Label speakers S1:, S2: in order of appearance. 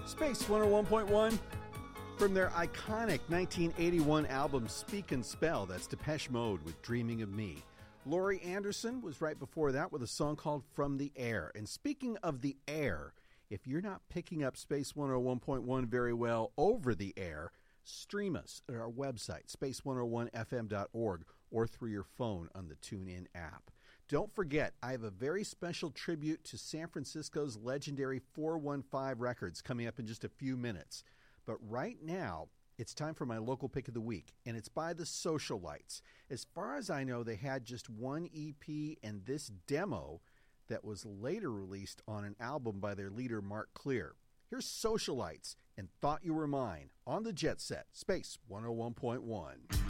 S1: Space 101.1 from their iconic 1981 album Speak and Spell. That's Depeche Mode with Dreaming of Me. Laurie Anderson was right before that with a song called From the Air. And speaking of the air, if you're not picking up Space 101.1 very well over the air, stream us at our website, space101fm.org, or through your phone on the TuneIn app. Don't forget, I have a very special tribute to San Francisco's legendary 415 Records coming up in just a few minutes. But right now, it's time for my local pick of the week, and it's by the Socialites. As far as I know, they had just one EP and this demo that was later released on an album by their leader, Mark Clear. Here's Socialites and Thought You Were Mine on the Jet Set, Space 101.1.